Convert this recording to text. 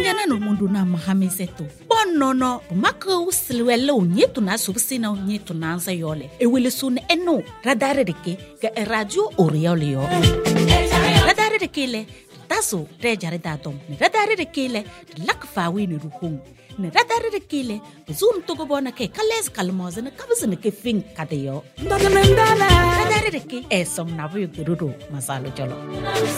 Nyana no mundu na mahamiseto. Bonono, maka usilwelo nyetu na subsina nyetu na ansa yole. Ewele sun eno radare deke ga radio oriole yo. Radare deke le taso rejare datom. Radare deke le lakfawi ni ruhung. Ne radare deke le zoom togo bona ke kales kalmoze ne kabzene ke fin kadeyo. Radare deke esom na buyu gururu masalo jolo.